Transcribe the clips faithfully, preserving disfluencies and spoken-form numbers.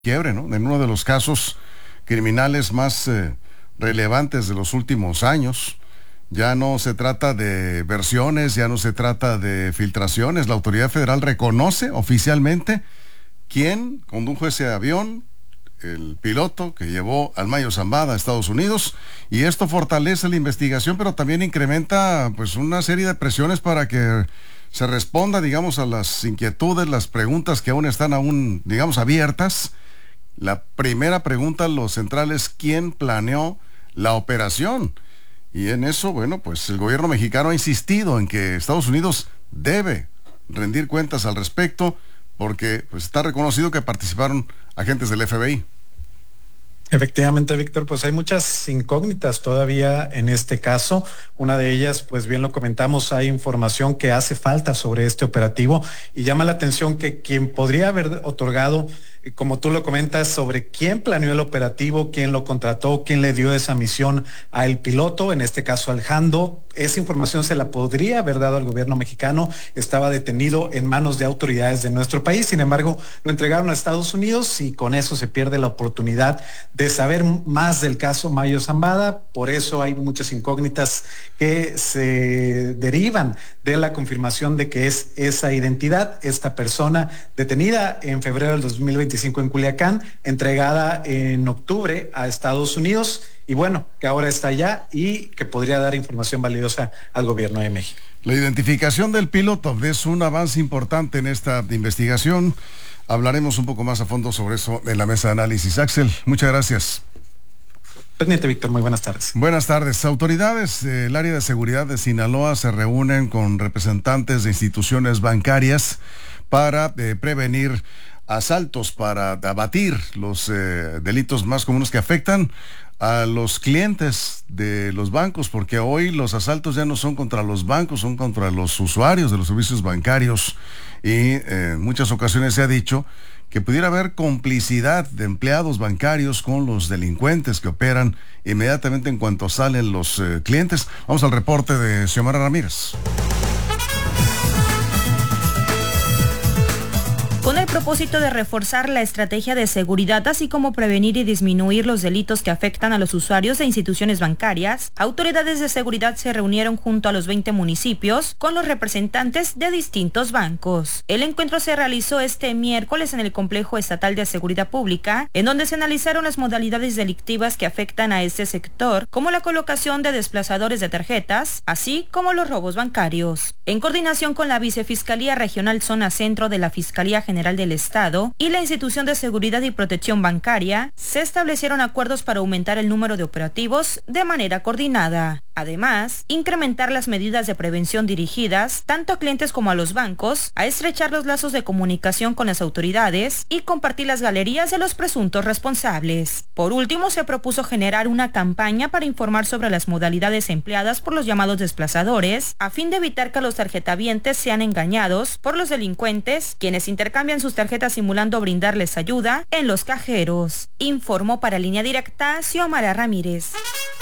quiebre, ¿no? En uno de los casos criminales más eh, relevantes de los últimos años. Ya no se trata de versiones, ya no se trata de filtraciones. La autoridad federal reconoce oficialmente quién condujo ese avión, el piloto que llevó al Mayo Zambada a Estados Unidos, y esto fortalece la investigación, pero también incrementa pues una serie de presiones para que se responda, digamos, a las inquietudes, las preguntas que aún están aún, digamos, abiertas. La primera pregunta, lo central, es ¿quién planeó la operación? Y en eso, bueno, pues el gobierno mexicano ha insistido en que Estados Unidos debe rendir cuentas al respecto, porque pues está reconocido que participaron agentes del F B I. Efectivamente, Víctor, pues hay muchas incógnitas todavía en este caso. Una de ellas, pues bien lo comentamos, hay información que hace falta sobre este operativo y llama la atención que quien podría haber otorgado, como tú lo comentas, sobre quién planeó el operativo, quién lo contrató, quién le dio esa misión al piloto, en este caso al Jando. Esa información se la podría haber dado al gobierno mexicano, estaba detenido en manos de autoridades de nuestro país, sin embargo lo entregaron a Estados Unidos y con eso se pierde la oportunidad de saber más del caso Mayo Zambada. Por eso hay muchas incógnitas que se derivan de la confirmación de que es esa identidad, esta persona detenida en febrero del dos mil veinticinco en Culiacán, entregada en octubre a Estados Unidos, y bueno, que ahora está allá y que podría dar información valiosa al gobierno de México. La identificación del piloto es un avance importante en esta investigación. Hablaremos un poco más a fondo sobre eso en la mesa de análisis. Axel, muchas gracias. Pendiente, Víctor, muy buenas tardes. Buenas tardes. Autoridades del área de seguridad de Sinaloa se reúnen con representantes de instituciones bancarias para eh, prevenir asaltos, para abatir los eh, delitos más comunes que afectan a los clientes de los bancos, porque hoy los asaltos ya no son contra los bancos, son contra los usuarios de los servicios bancarios, y eh, en muchas ocasiones se ha dicho que pudiera haber complicidad de empleados bancarios con los delincuentes que operan inmediatamente en cuanto salen los eh, clientes. Vamos al reporte de Xiomara Ramírez. Con el propósito de reforzar la estrategia de seguridad, así como prevenir y disminuir los delitos que afectan a los usuarios de instituciones bancarias, autoridades de seguridad se reunieron junto a los veinte municipios con los representantes de distintos bancos. El encuentro se realizó este miércoles en el Complejo Estatal de Seguridad Pública, en donde se analizaron las modalidades delictivas que afectan a este sector, como la colocación de desplazadores de tarjetas, así como los robos bancarios. En coordinación con la Vicefiscalía Regional Zona Centro de la Fiscalía General del Estado y la Institución de Seguridad y Protección Bancaria, se establecieron acuerdos para aumentar el número de operativos de manera coordinada. Además, incrementar las medidas de prevención dirigidas tanto a clientes como a los bancos, a estrechar los lazos de comunicación con las autoridades y compartir las galerías de los presuntos responsables. Por último, se propuso generar una campaña para informar sobre las modalidades empleadas por los llamados desplazadores, a fin de evitar que los tarjetavientes sean engañados por los delincuentes, quienes intercambian sus tarjetas simulando brindarles ayuda en los cajeros. Informó para Línea Directa Xiomara Ramírez.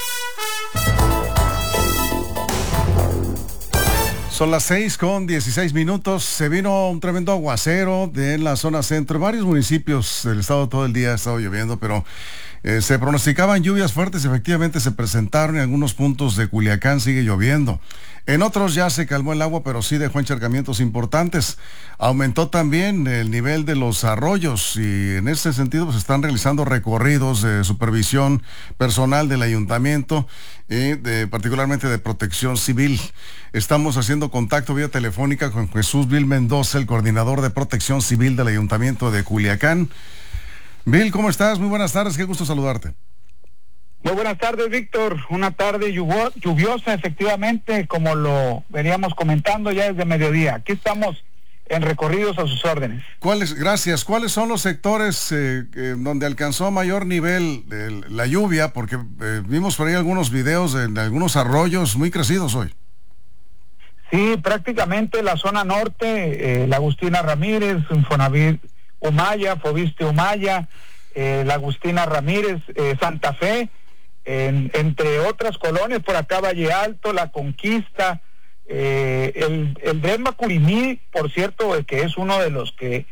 Son las seis con dieciséis minutos. Se vino un tremendo aguacero de la zona centro. En varios municipios del estado todo el día ha estado lloviendo, pero eh, se pronosticaban lluvias fuertes. Efectivamente se presentaron en algunos puntos de Culiacán, sigue lloviendo. En otros ya se calmó el agua, pero sí dejó encharcamientos importantes. Aumentó también el nivel de los arroyos y en ese sentido pues están realizando recorridos de supervisión personal del ayuntamiento y de, particularmente de protección civil. Estamos haciendo contacto vía telefónica con Jesús Vil Mendoza, el coordinador de protección civil del ayuntamiento de Culiacán. Vil, ¿cómo estás? Muy buenas tardes, qué gusto saludarte. Muy buenas tardes, Víctor. Una tarde lluviosa, efectivamente, como lo veníamos comentando ya desde mediodía. Aquí estamos en recorridos a sus órdenes. ¿Cuáles, gracias, cuáles son los sectores eh, eh, donde alcanzó mayor nivel eh, la lluvia? Porque eh, vimos por ahí algunos videos de, de algunos arroyos muy crecidos hoy. Sí, prácticamente la zona norte, eh, la Agustina Ramírez, Infonavit Humaya, Fobiste Humaya, eh, la Agustina Ramírez, eh, Santa Fe, En, entre otras colonias, por acá Valle Alto, La Conquista, eh, el, el Dresma Curimí, por cierto, eh, que es uno de los que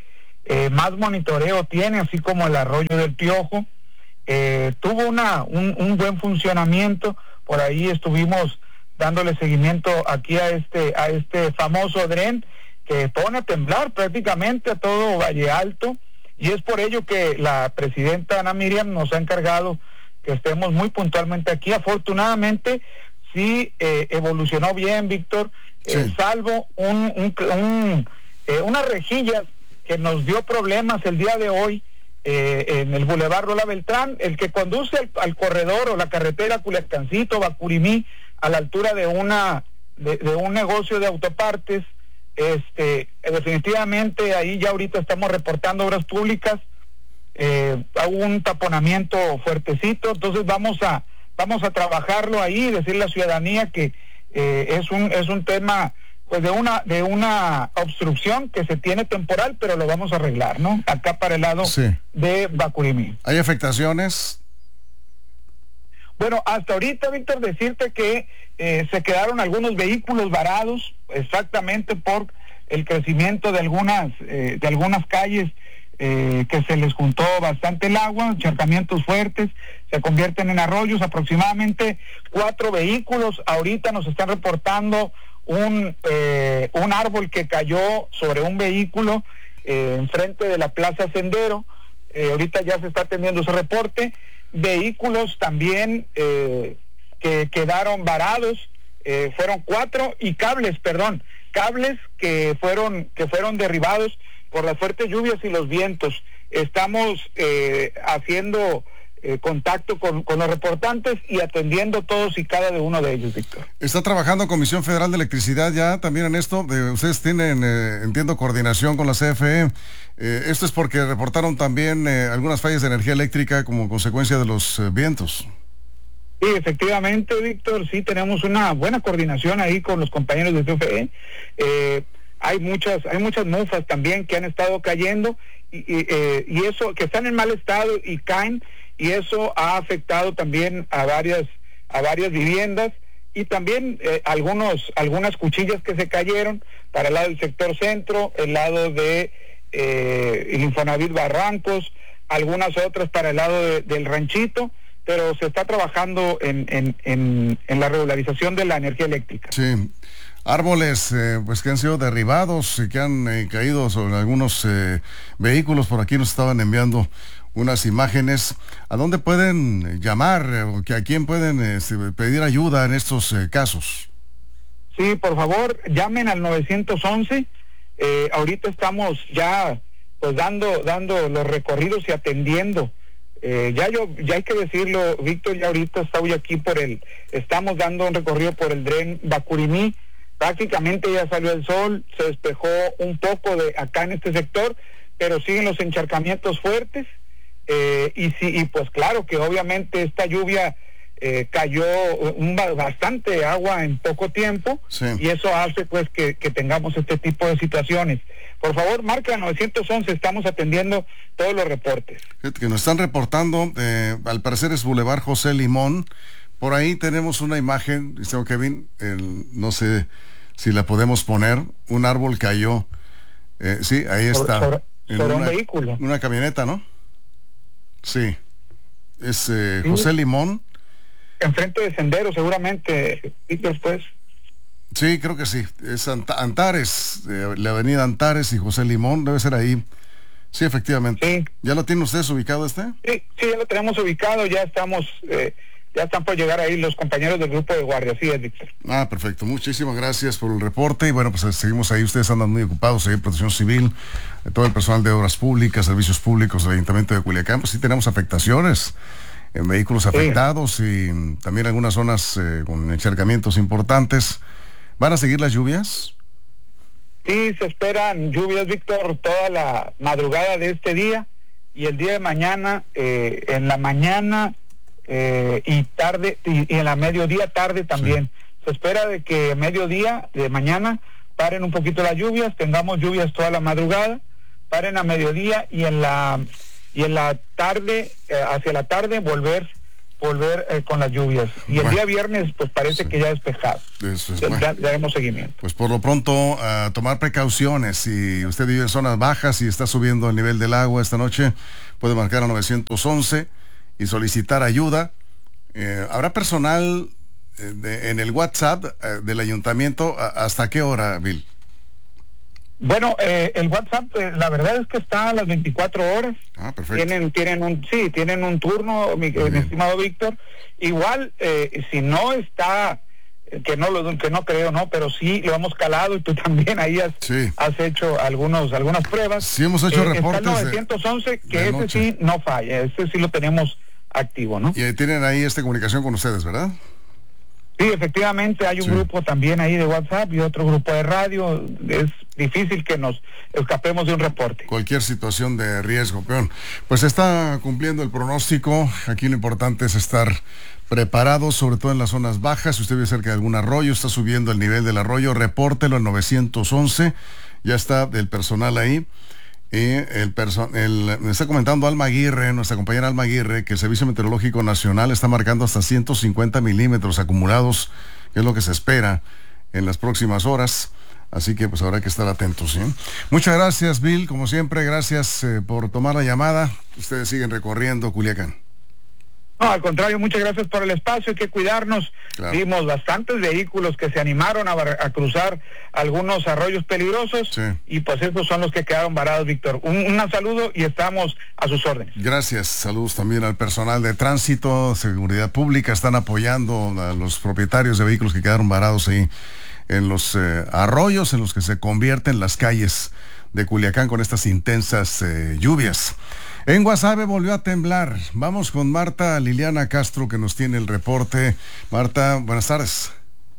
eh, más monitoreo tiene, así como el arroyo del Piojo. Eh, tuvo una un, un buen funcionamiento, por ahí estuvimos dándole seguimiento aquí a este a este famoso dren que pone a temblar prácticamente a todo Valle Alto, y es por ello que la presidenta Ana Miriam nos ha encargado que estemos muy puntualmente aquí. Afortunadamente sí eh, evolucionó bien, Víctor, sí. eh, salvo un, un, un eh, unas rejillas que nos dio problemas el día de hoy eh, en el Boulevard Rola Beltrán, el que conduce al, al corredor o la carretera Culiacancito, Bacurimí, a la altura de una de, de un negocio de autopartes. Este, definitivamente ahí ya ahorita estamos reportando obras públicas, eh, hubo un taponamiento fuertecito, entonces vamos a vamos a trabajarlo ahí, decirle a la ciudadanía que eh, es un es un tema pues de una de una obstrucción que se tiene temporal, pero lo vamos a arreglar, ¿no? Acá para el lado sí. de Bacurimí. ¿Hay afectaciones? Bueno, hasta ahorita, Víctor, decirte que eh, se quedaron algunos vehículos varados, exactamente por el crecimiento de algunas eh, de algunas calles eh, que se les juntó bastante el agua, encharcamientos fuertes, se convierten en arroyos. Aproximadamente cuatro vehículos. Ahorita nos están reportando un eh, un árbol que cayó sobre un vehículo eh, enfrente de la Plaza Sendero. Eh, ahorita ya se está atendiendo ese reporte. Vehículos también eh, que quedaron varados, eh, fueron cuatro, y cables, perdón, cables que fueron que fueron derribados por las fuertes lluvias y los vientos. Estamos eh, haciendo eh, contacto con, con los reportantes y atendiendo todos y cada de uno de ellos, Víctor. ¿Está trabajando Comisión Federal de Electricidad ya también en esto? Eh, ustedes tienen, eh, entiendo, coordinación con la C F E. Eh, esto es porque reportaron también eh, algunas fallas de energía eléctrica como consecuencia de los eh, vientos. Sí, efectivamente, Víctor, sí tenemos una buena coordinación ahí con los compañeros de C F E. Eh, hay muchas hay muchas mufas también que han estado cayendo y, y, eh, y eso, que están en mal estado y caen, y eso ha afectado también a varias a varias viviendas, y también eh, algunos algunas cuchillas que se cayeron para el lado del sector centro, el lado de eh, el Infonavit Barrancos, algunas otras para el lado de, del Ranchito, pero se está trabajando en, en, en, en la regularización de la energía eléctrica. Sí. Árboles eh, pues que han sido derribados y que han eh, caído sobre algunos eh, vehículos. Por aquí nos estaban enviando unas imágenes. ¿A dónde pueden llamar? Eh, ¿A quién pueden eh, pedir ayuda en estos eh, casos? Sí, por favor, llamen al nueve once. Eh, ahorita estamos ya pues dando dando los recorridos y atendiendo. Eh, ya yo ya hay que decirlo, Víctor, ya ahorita estoy aquí por el, estamos dando un recorrido por el dren Bacurimí. Prácticamente ya salió el sol, se despejó un poco de acá en este sector, pero siguen los encharcamientos fuertes, eh, y sí, y pues claro que obviamente esta lluvia eh, cayó un, bastante agua en poco tiempo, sí. Y eso hace pues que, que tengamos este tipo de situaciones. Por favor, marca nueve once, estamos atendiendo todos los reportes. Que nos están reportando, eh, al parecer es Boulevard José Limón. Por ahí tenemos una imagen, dice Kevin, el, no sé si la podemos poner, un árbol cayó, eh, sí, ahí está. Sobre, sobre una, un vehículo. Una camioneta, ¿no? Sí, es eh, sí. José Limón. Enfrente de Sendero, seguramente, y después. Sí, creo que sí, es Antares, eh, la avenida Antares y José Limón, debe ser ahí. Sí, efectivamente. Sí. ¿Ya lo tienen ustedes ubicado este? Sí, sí, ya lo tenemos ubicado, ya estamos... Eh, Ya están por llegar ahí los compañeros del grupo de guardia, así es, Víctor. Ah, perfecto. Muchísimas gracias por el reporte. Y bueno, pues seguimos ahí. Ustedes andan muy ocupados ahí, Protección Civil, todo el personal de Obras Públicas, Servicios Públicos del Ayuntamiento de Culiacán. Pues sí tenemos afectaciones en vehículos afectados, sí. Y también algunas zonas eh, con encharcamientos importantes. ¿Van a seguir las lluvias? Sí, se esperan lluvias, Víctor, toda la madrugada de este día y el día de mañana, eh, en la mañana... Eh, y tarde y, y en la mediodía tarde también. Sí. Se espera de que mediodía de mañana paren un poquito las lluvias, tengamos lluvias toda la madrugada, paren a mediodía y en la y en la tarde, eh, hacia la tarde volver volver eh, con las lluvias. Y el bueno, día viernes, pues parece sí. que ya despejado. Eso es ya, bueno. ya daremos seguimiento. Pues por lo pronto, uh, tomar precauciones. Si usted vive en zonas bajas y está subiendo el nivel del agua esta noche, puede marcar a nueve once y solicitar ayuda. Eh, ¿Habrá personal eh, de, en el WhatsApp eh, del ayuntamiento? ¿Hasta qué hora, Bill? Bueno, eh, el WhatsApp, eh, la verdad es que está a las veinticuatro horas. Ah, perfecto. Tienen, tienen un, sí, tienen un turno, mi, eh, mi estimado Víctor. Igual, eh, si no está, eh, que no lo, que no creo, no, pero sí lo hemos calado y tú también ahí has, sí. has hecho algunos, algunas pruebas. Sí, hemos hecho eh, reportes. Está el nueve once, de, que de ese noche. Sí no falla, ese sí lo tenemos activo, ¿no? Y tienen ahí esta comunicación con ustedes, ¿verdad? Sí, efectivamente, hay un sí. grupo también ahí de WhatsApp y otro grupo de radio. Es difícil que nos escapemos de un reporte. Cualquier situación de riesgo, peón. Pues está cumpliendo el pronóstico. Aquí lo importante es estar preparados, sobre todo en las zonas bajas. Si usted vive cerca de algún arroyo, está subiendo el nivel del arroyo, repórtelo al nueve once. Ya está el personal ahí. Y el perso- el, me está comentando Alma Aguirre, nuestra compañera Alma Aguirre, que el Servicio Meteorológico Nacional está marcando hasta ciento cincuenta milímetros acumulados, que es lo que se espera en las próximas horas. Así que pues habrá que estar atentos, ¿sí? Muchas gracias, Bill, como siempre, gracias eh, por tomar la llamada. Ustedes siguen recorriendo Culiacán. No, al contrario, muchas gracias por el espacio, hay que cuidarnos. Claro. Vimos bastantes vehículos que se animaron a, a cruzar algunos arroyos peligrosos, sí. y pues esos son los que quedaron varados, Víctor. Un, un saludo y estamos a sus órdenes. Gracias, saludos también al personal de tránsito, seguridad pública, están apoyando a los propietarios de vehículos que quedaron varados ahí en los eh, arroyos en los que se convierten las calles de Culiacán con estas intensas eh, lluvias. En Guasave volvió a temblar. Vamos con Marta Liliana Castro, que nos tiene el reporte. Marta, buenas tardes.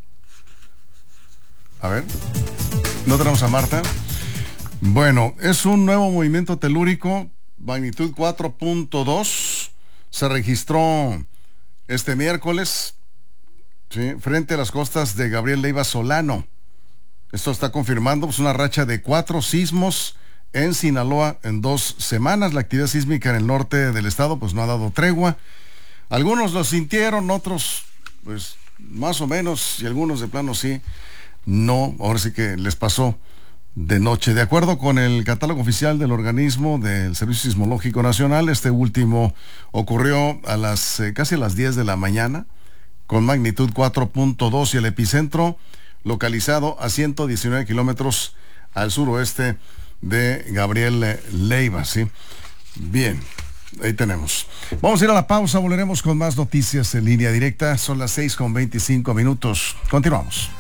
A ver, ¿no tenemos a Marta? Bueno, es un nuevo movimiento telúrico, magnitud cuatro punto dos. Se registró este miércoles, ¿sí?, frente a las costas de Gabriel Leiva Solano. Esto está confirmando pues, una racha de cuatro sismos en Sinaloa en dos semanas. La actividad sísmica en el norte del estado pues no ha dado tregua. Algunos lo sintieron, otros pues más o menos, y algunos de plano sí, no, ahora sí que les pasó de noche. De acuerdo con el catálogo oficial del organismo del Servicio Sismológico Nacional, este último ocurrió a las eh, casi a las diez de la mañana, con magnitud cuatro punto dos, y el epicentro localizado a ciento diecinueve kilómetros al suroeste de Gabriel Leiva, ¿sí? Bien, ahí tenemos. Vamos a ir a la pausa, volveremos con más noticias en línea directa. Son las seis con veinticinco minutos. Continuamos.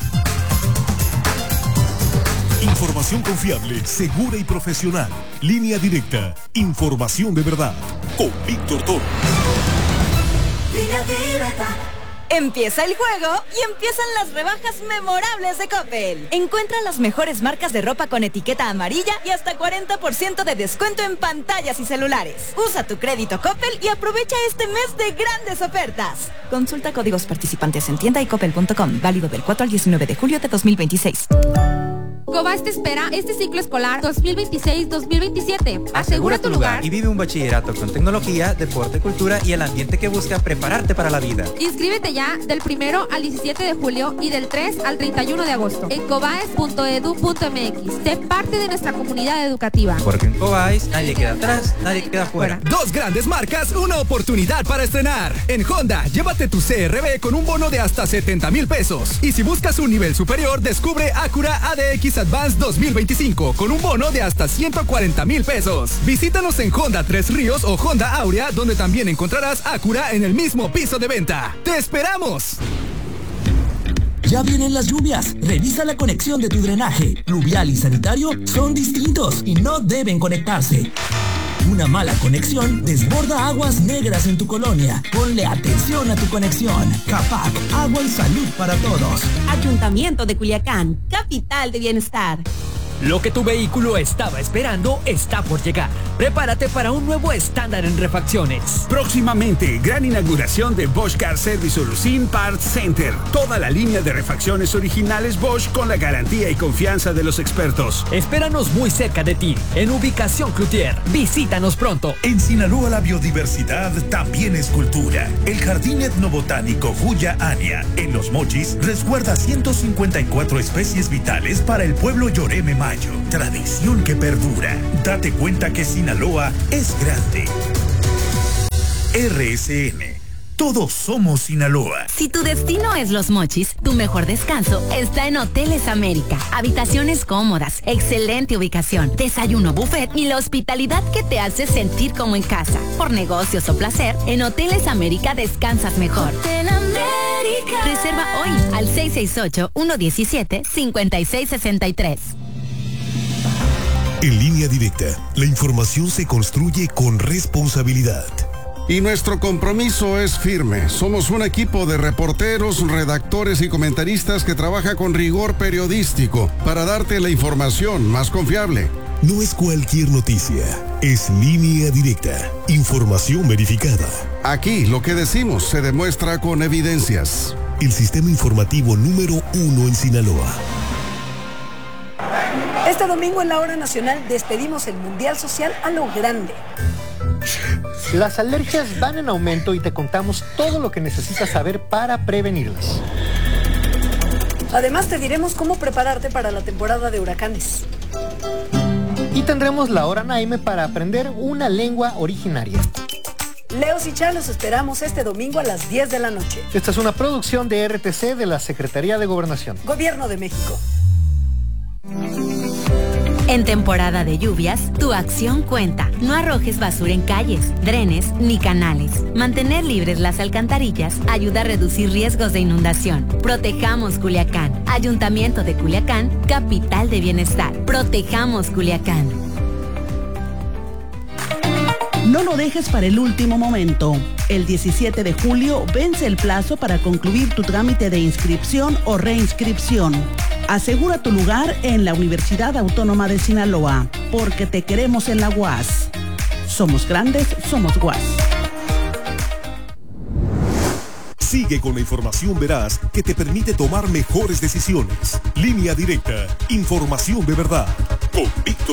Información confiable, segura y profesional. Línea directa. Información de verdad. Con Víctor Toro. Línea directa. Empieza el juego y empiezan las rebajas memorables de Coppel. Encuentra las mejores marcas de ropa con etiqueta amarilla y hasta cuarenta por ciento de descuento en pantallas y celulares. Usa tu crédito Coppel y aprovecha este mes de grandes ofertas. Consulta códigos participantes en tienda y coppel punto com. Válido del cuatro al diecinueve de julio de dos mil veintiséis. Cobas te espera este ciclo escolar dos mil veintiséis dos mil veintisiete. Asegura tu lugar y vive un bachillerato con tecnología, deporte, cultura y el ambiente que busca prepararte para la vida. Inscríbete ya del primero al diecisiete de julio y del tres al treinta y uno de agosto en cobaes punto edu punto m x. Sé parte de nuestra comunidad educativa. Porque en Cobaes nadie queda atrás, nadie queda fuera. Dos grandes marcas, una oportunidad para estrenar. En Honda, llévate tu C R V con un bono de hasta setenta mil pesos. Y si buscas un nivel superior, descubre Acura A D X Advance dos mil veinticinco con un bono de hasta ciento cuarenta mil pesos. Visítanos en Honda Tres Ríos o Honda Aurea, donde también encontrarás Acura en el mismo piso de venta. ¡Te esperamos! Ya vienen las lluvias. Revisa la conexión de tu drenaje. Pluvial y sanitario son distintos y no deben conectarse. Una mala conexión desborda aguas negras en tu colonia. Ponle atención a tu conexión. Capac, agua y salud para todos. Ayuntamiento de Culiacán, capital de bienestar. Lo que tu vehículo estaba esperando está por llegar. Prepárate para un nuevo estándar en refacciones. Próximamente, gran inauguración de Bosch Car Service Ulucín Parts Center. Toda la línea de refacciones originales Bosch con la garantía y confianza de los expertos. Espéranos muy cerca de ti, en Ubicación Cloutier. Visítanos pronto. En Sinaloa la biodiversidad también es cultura. El Jardín Etnobotánico Huya Ania, en Los Mochis, resguarda ciento cincuenta y cuatro especies vitales para el pueblo Yoreme Mayo. Tradición que perdura. Date cuenta que Sinaloa es grande. R S N. Todos somos Sinaloa. Si tu destino es Los Mochis, tu mejor descanso está en Hoteles América. Habitaciones cómodas, excelente ubicación, desayuno buffet y la hospitalidad que te hace sentir como en casa. Por negocios o placer, en Hoteles América descansas mejor. Hotel América. Reserva hoy al seis seis ocho, uno uno siete, cinco seis seis tres. En Línea Directa, la información se construye con responsabilidad. Y nuestro compromiso es firme. Somos un equipo de reporteros, redactores y comentaristas que trabaja con rigor periodístico para darte la información más confiable. No es cualquier noticia, es Línea Directa, información verificada. Aquí lo que decimos se demuestra con evidencias. El sistema informativo número uno en Sinaloa. Este domingo en la hora nacional despedimos el Mundial Social a lo grande. Las alergias van en aumento y te contamos todo lo que necesitas saber para prevenirlas. Además te diremos cómo prepararte para la temporada de huracanes. Y tendremos la hora Naime para aprender una lengua originaria. Leos y Chá los esperamos este domingo a las diez de la noche. Esta es una producción de R T C de la Secretaría de Gobernación. Gobierno de México. En temporada de lluvias, tu acción cuenta. No arrojes basura en calles, drenes ni canales. Mantener libres las alcantarillas ayuda a reducir riesgos de inundación. Protejamos Culiacán. Ayuntamiento de Culiacán, capital de bienestar. Protejamos Culiacán. No lo dejes para el último momento. El diecisiete de julio vence el plazo para concluir tu trámite de inscripción o reinscripción. Asegura tu lugar en la Universidad Autónoma de Sinaloa, porque te queremos en la U A S. Somos grandes, somos U A S. Sigue con la información veraz que te permite tomar mejores decisiones. Línea Directa, información de verdad. Con Víctor